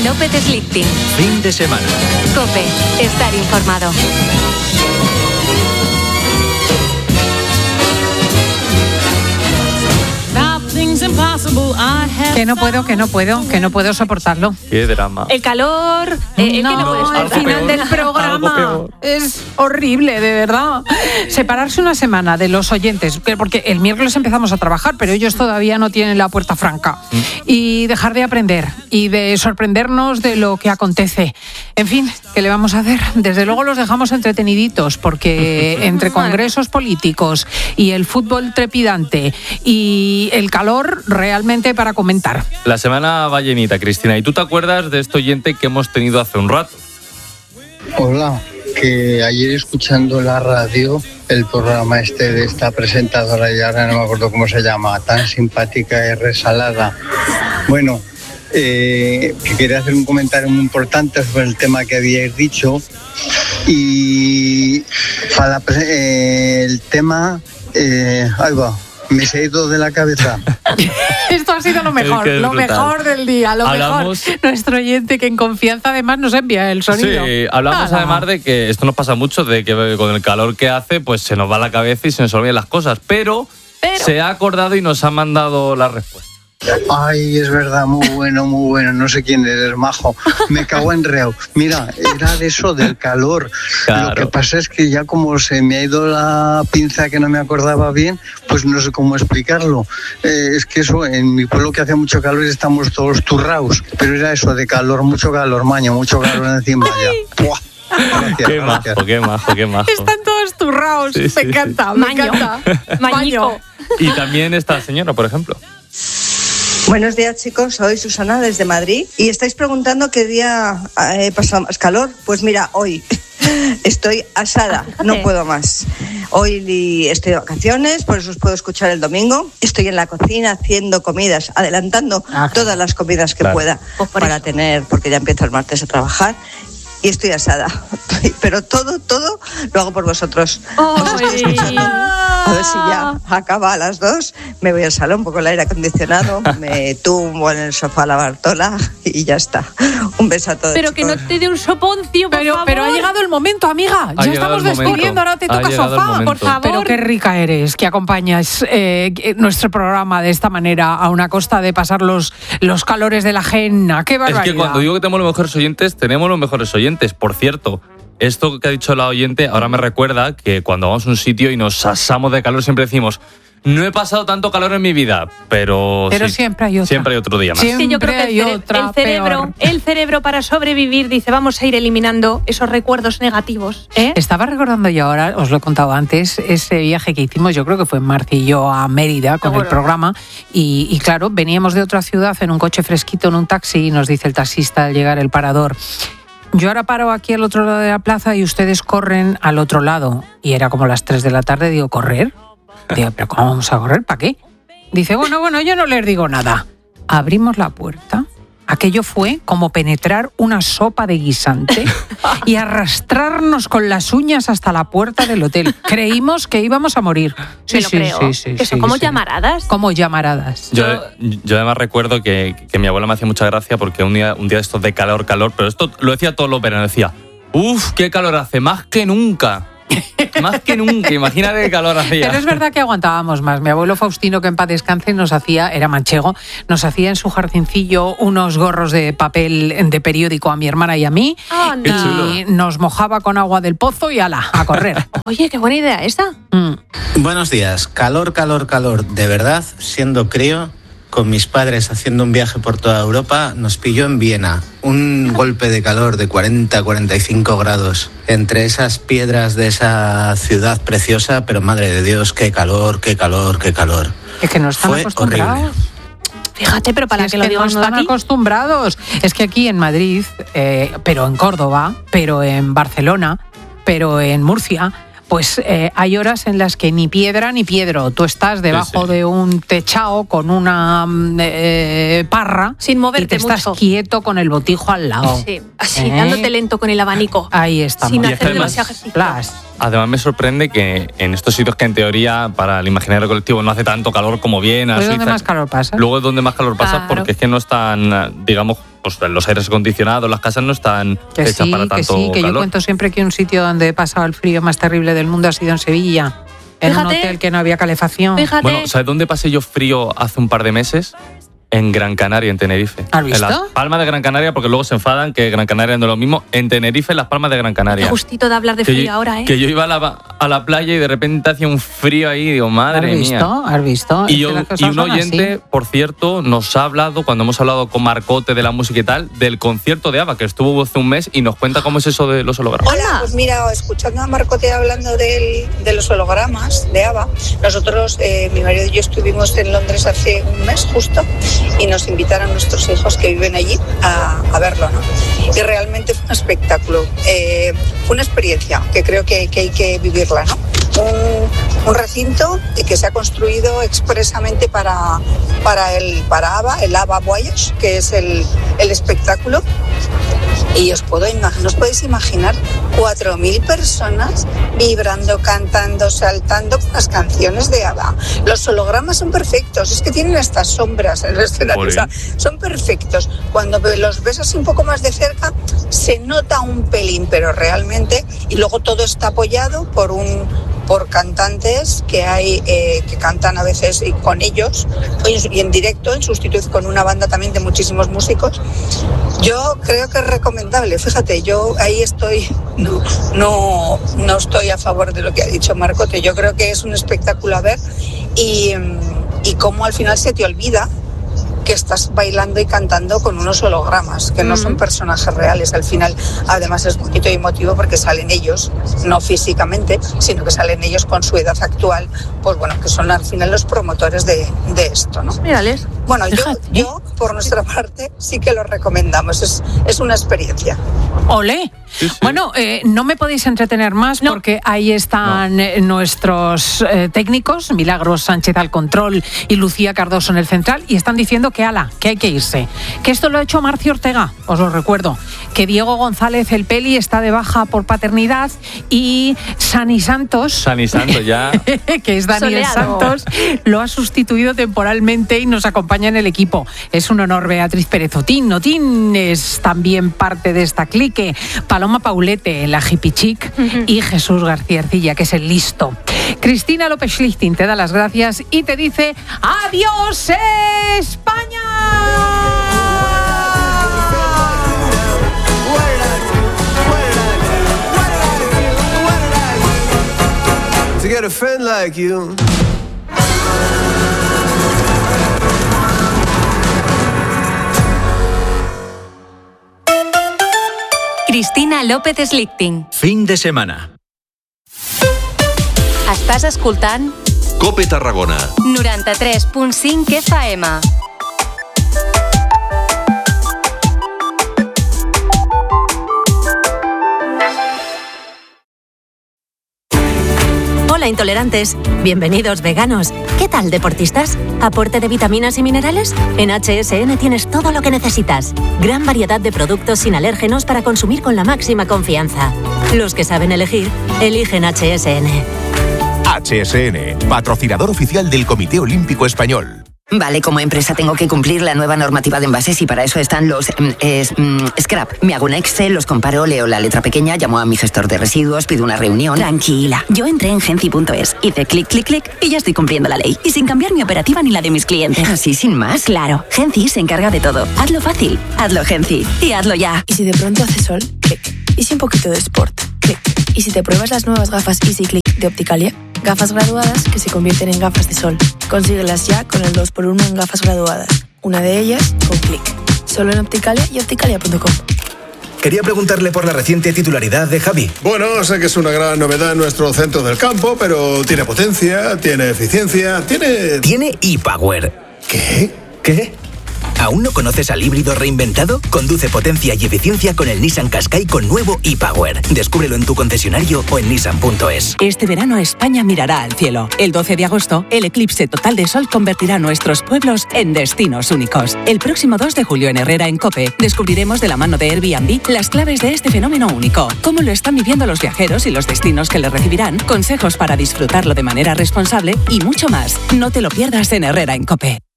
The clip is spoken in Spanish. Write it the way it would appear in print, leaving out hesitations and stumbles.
López Slichting. Fin de semana. COPE. Estar informado. Que no puedo soportarlo. Qué drama. El calor. El final del programa es horrible, de verdad. Separarse una semana de los oyentes, porque el miércoles empezamos a trabajar, pero ellos todavía no tienen la puerta franca. Y dejar de aprender y de sorprendernos de lo que acontece. En fin, ¿qué le vamos a hacer? Desde luego los dejamos entreteniditos, porque entre congresos políticos y el fútbol trepidante y el calor, realmente para comentar. La semana va llenita, Cristina. ¿Y tú te acuerdas de este oyente que hemos tenido hace un rato? Hola, que ayer escuchando la radio, el programa de esta presentadora, y ahora no me acuerdo cómo se llama, tan simpática y resalada. Bueno, que quería hacer un comentario muy importante sobre el tema que habíais dicho. Y para el tema, ahí va. Me se ha ido de la cabeza. Esto ha sido lo mejor del día, mejor. Nuestro oyente que en confianza además nos envía el sonido. Sí, hablamos además de que esto nos pasa mucho, de que con el calor que hace, pues se nos va la cabeza y se nos olvidan las cosas. Pero se ha acordado y nos ha mandado la respuesta. Ay, es verdad, muy bueno, no sé quién eres, majo, me cago en reo. Mira, era de eso, del calor. Claro. Lo que pasa es que ya como se me ha ido la pinza que no me acordaba bien, pues no sé cómo explicarlo. Es que eso, en mi pueblo que hace mucho calor estamos todos turraos, pero era eso de calor, mucho calor, mucho calor encima ya. ¡Puah! Gracias, qué majo. Están todos turraos, sí. Me encanta. Mañico. Y también esta señora, por ejemplo. Buenos días, chicos, soy Susana desde Madrid y estáis preguntando qué día he pasado más calor. Pues mira, hoy estoy asada, no puedo más. Hoy estoy de vacaciones, por eso os puedo escuchar el domingo. Estoy en la cocina haciendo comidas, adelantando todas las comidas que pueda para tener, porque ya empiezo el martes a trabajar. Y estoy asada, pero todo lo hago por vosotros. Os estoy escuchando. A ver si ya acaba a las 2, me voy al salón, pongo el aire acondicionado, me tumbo en el sofá a la Bartola y ya está. Un beso a todos. Pero chicos. que no te dé un soponcio, por favor. Pero ha llegado el momento, amiga. Ya estamos despidiendo, ahora te toca sofá, por favor. Pero qué rica eres, que acompañas nuestro programa de esta manera, a una costa de pasar los calores de la ajena. Qué barbaridad. Es que cuando digo que tenemos los mejores oyentes, tenemos los mejores oyentes. Por cierto, esto que ha dicho la oyente ahora me recuerda que cuando vamos a un sitio y nos asamos de calor siempre decimos: no he pasado tanto calor en mi vida, pero sí, siempre hay otra. Siempre hay otro día más. Sí, yo creo que el cerebro para sobrevivir dice: vamos a ir eliminando esos recuerdos negativos. Estaba recordando yo ahora, os lo he contado antes, ese viaje que hicimos, yo creo que fue Marci y yo a Mérida con el programa, y claro, veníamos de otra ciudad en un coche fresquito, en un taxi, y nos dice el taxista al llegar el parador: yo ahora paro aquí al otro lado de la plaza y ustedes corren al otro lado. Y era como las 3 de la tarde, digo, ¿correr? Digo, ¿pero cómo vamos a correr? ¿Para qué? Dice, bueno, yo no les digo nada. Abrimos la puerta. Aquello fue como penetrar una sopa de guisante y arrastrarnos con las uñas hasta la puerta del hotel. Creímos que íbamos a morir. Sí, ¿Eso como llamaradas? Como llamaradas. Yo además recuerdo que mi abuela me hacía mucha gracia porque un día de estos de calor, pero esto lo decía todos los veranos, decía: ¡uf, qué calor hace! ¡Más que nunca! Más que nunca, imagínate qué calor hacía. Pero es verdad que aguantábamos más. Mi abuelo Faustino, que en paz descanse, era manchego, nos hacía en su jardincillo unos gorros de papel de periódico a mi hermana y a mí. Y nos mojaba con agua del pozo y ala, a correr. Oye, qué buena idea esta. Buenos días. Calor. De verdad, siendo crío, con mis padres haciendo un viaje por toda Europa, nos pilló en Viena. Un golpe de calor de 40-45 grados entre esas piedras de esa ciudad preciosa, pero madre de Dios, qué calor. Es que no están Fue acostumbrados. horrible. Fíjate, pero para que lo digan no están acostumbrados. Es que aquí en Madrid, pero en Córdoba, pero en Barcelona, pero en Murcia, pues hay horas en las que ni piedra ni piedro. Tú estás debajo de un techao con una parra sin moverte y te estás mucho, quieto con el botijo al lado. Sí, así, dándote lento con el abanico. Ahí estamos. Sin hacer demasiado ejercicio. Además me sorprende que en estos sitios que en teoría para el imaginario colectivo no hace tanto calor como Viena, Pues Suiza, donde más calor pasa. Luego es donde más calor pasa, porque es que no están, digamos, pues los aires acondicionados, las casas no están hechas para tanto que calor. Yo cuento siempre que un sitio donde he pasado el frío más terrible del mundo ha sido en Sevilla. En un hotel que no había calefacción. Bueno, ¿sabes dónde pasé yo frío hace un par de meses? En Gran Canaria, en Tenerife. ¿Has visto? En Las Palmas de Gran Canaria, porque luego se enfadan que Gran Canaria no es lo mismo. En Tenerife, en Las Palmas de Gran Canaria. Qué gustito de hablar de frío ahora, ¿eh? Que yo iba a la playa y de repente hacía un frío ahí, digo, madre mía. ¿Has visto? Y un oyente, por cierto, nos ha hablado, cuando hemos hablado con Marcote de la música y tal, del concierto de ABBA, que estuvo hace un mes, y nos cuenta cómo es eso de los hologramas. Hola, pues mira, escuchando a Marcote hablando de los hologramas de ABBA, nosotros, mi marido y yo estuvimos en Londres hace un mes justo, y nos invitaron a nuestros hijos que viven allí a verlo, ¿no? Y realmente fue un espectáculo, fue una experiencia que creo que hay que vivirla, ¿no? Un recinto que se ha construido expresamente para ABBA, el ABBA Voyage, que es el espectáculo. Y os podéis imaginar 4.000 personas vibrando, cantando, saltando con las canciones de ABBA. Los hologramas son perfectos, es que tienen estas sombras en el escenario, o sea, son perfectos. Cuando los ves así un poco más de cerca, se nota un pelín, pero realmente, y luego todo está apoyado por cantantes que hay que cantan a veces con ellos y en directo, en sustitución con una banda también de muchísimos músicos. Yo creo que es recomendable, fíjate, yo ahí estoy, no estoy a favor de lo que ha dicho Marcote. Yo creo que es un espectáculo a ver y cómo al final se te olvida que estás bailando y cantando con unos hologramas, que no son personajes reales. Al final, además, es bonito y emotivo porque salen ellos, no físicamente, sino que salen ellos con su edad actual, pues bueno, que son al final los promotores de esto, ¿no? Mírales. Bueno, yo, por nuestra parte, sí que lo recomendamos, es una experiencia. ¡Olé! Sí, sí. Bueno, no me podéis entretener más porque ahí están nuestros técnicos, Milagros Sánchez al control y Lucía Cardoso en el central, y están diciendo que hay que irse. Que esto lo ha hecho Marcio Ortega, os lo recuerdo. Que Diego González, el Peli, está de baja por paternidad y Sani Santos, ya. que es Daniel Santos, lo ha sustituido temporalmente y nos acompaña en el equipo. Es un honor. Beatriz Pérez Otín es también parte de esta clique. Paloma Paulete, la hippie chic, y Jesús García Ercilla, que es el listo. Cristina López Schlichting te da las gracias y te dice ¡adiós, España! To get a friend like you. Cristina López Schlichting. Fin de setmana. Estàs escoltant Cope Tarragona 93.5 FM. Hola intolerantes, bienvenidos veganos. ¿Qué tal deportistas? ¿Aporte de vitaminas y minerales? En HSN tienes todo lo que necesitas. Gran variedad de productos sin alérgenos para consumir con la máxima confianza. Los que saben elegir, eligen HSN. HSN, patrocinador oficial del Comité Olímpico Español. Vale, como empresa tengo que cumplir la nueva normativa de envases y para eso están los scrap. Me hago un Excel, los comparo, leo la letra pequeña, llamo a mi gestor de residuos, pido una reunión. Tranquila, yo entré en Genci.es, hice clic, clic, clic y ya estoy cumpliendo la ley. Y sin cambiar mi operativa ni la de mis clientes. ¿Así sin más? Claro, Genci se encarga de todo. Hazlo fácil, hazlo Genci y hazlo ya. ¿Y si de pronto hace sol? Clic. ¿Y si un poquito de sport? Clic. ¿Y si te pruebas las nuevas gafas Easy Click de Opticalia? Gafas graduadas que se convierten en gafas de sol. Consíguelas ya con el 2x1 en gafas graduadas. Una de ellas con Click. Solo en Opticalia y opticalia.com. Quería preguntarle por la reciente titularidad de Javi. Bueno, sé que es una gran novedad en nuestro centro del campo, pero tiene potencia, tiene eficiencia, tiene... Tiene ePower. ¿Qué? ¿Aún no conoces al híbrido reinventado? Conduce potencia y eficiencia con el Nissan Qashqai con nuevo ePower. Descúbrelo en tu concesionario o en nissan.es. Este verano España mirará al cielo. El 12 de agosto, el eclipse total de sol convertirá nuestros pueblos en destinos únicos. El próximo 2 de julio en Herrera, en COPE, descubriremos de la mano de Airbnb las claves de este fenómeno único, cómo lo están viviendo los viajeros y los destinos que le recibirán, consejos para disfrutarlo de manera responsable y mucho más. No te lo pierdas en Herrera, en COPE.